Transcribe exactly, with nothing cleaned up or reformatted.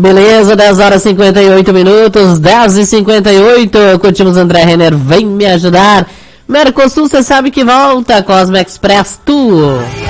Beleza, dez horas e cinquenta e oito minutos, dez e cinquenta e oito, curtimos André Renner, vem me ajudar. Mercosul, você sabe que volta, Cosmo Express Tour.